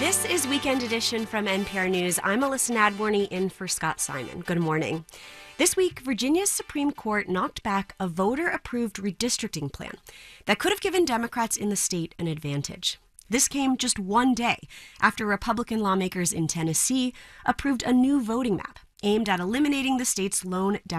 This is Weekend Edition from NPR News. I'm Alyssa Nadworny in for Scott Simon. Good morning. This week, Virginia's Supreme Court knocked back a voter-approved redistricting plan that could have given Democrats in the state an advantage. This came just one day after Republican lawmakers in Tennessee approved a new voting map aimed at eliminating the state's lone